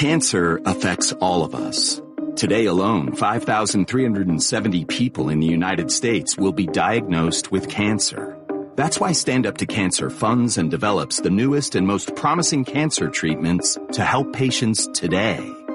Cancer affects all of us. Today alone, 5,370 people in the United States will be diagnosed with cancer. That's why Stand Up to Cancer funds and develops the newest and most promising cancer treatments to help patients today.